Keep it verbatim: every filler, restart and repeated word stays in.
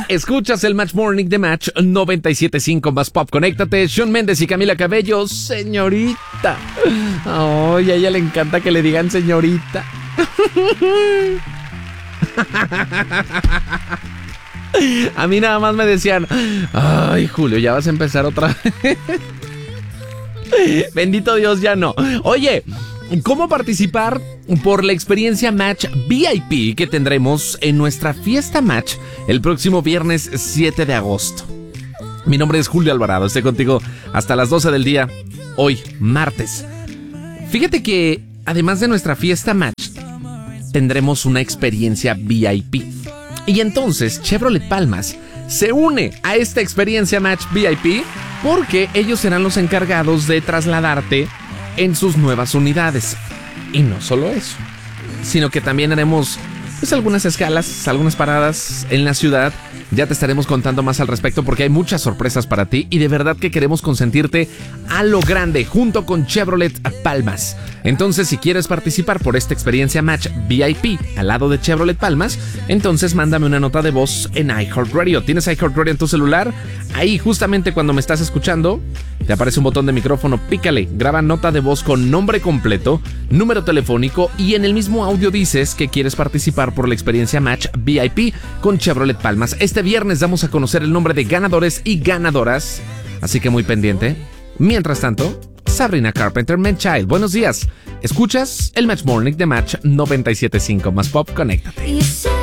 Escuchas el Match Morning de Match noventa y siete punto cinco más Pop. Conéctate, Shawn Mendes y Camila Cabello, señorita. Ay, a ella le encanta que le digan señorita. A mí nada más me decían, ay, Julio, ya vas a empezar otra vez. Bendito Dios, ya no. Oye, ¿cómo participar por la experiencia Match V I P que tendremos en nuestra fiesta Match el próximo viernes siete de agosto? Mi nombre es Julio Alvarado, estoy contigo hasta las doce del día, hoy, martes. Fíjate que además de nuestra fiesta Match, tendremos una experiencia V I P. Y entonces Chevrolet Palmas se une a esta experiencia Match V I P porque ellos serán los encargados de trasladarte en sus nuevas unidades. Y no solo eso, sino que también haremos pues algunas escalas, algunas paradas en la ciudad. Ya te estaremos contando más al respecto porque hay muchas sorpresas para ti y de verdad que queremos consentirte a lo grande junto con Chevrolet Palmas. Entonces, si quieres participar por esta experiencia Match V I P al lado de Chevrolet Palmas, entonces mándame una nota de voz en iHeartRadio. ¿Tienes iHeartRadio en tu celular? Ahí justamente cuando me estás escuchando, te aparece un botón de micrófono, pícale, graba nota de voz con nombre completo, número telefónico y en el mismo audio dices que quieres participar por la experiencia Match V I P con Chevrolet Palmas. Este viernes damos a conocer el nombre de ganadores y ganadoras, así que muy pendiente. Mientras tanto, Sabrina Carpenter, Man-Child, buenos días. Escuchas el Match Morning de Match noventa y siete punto cinco más Pop. Conéctate.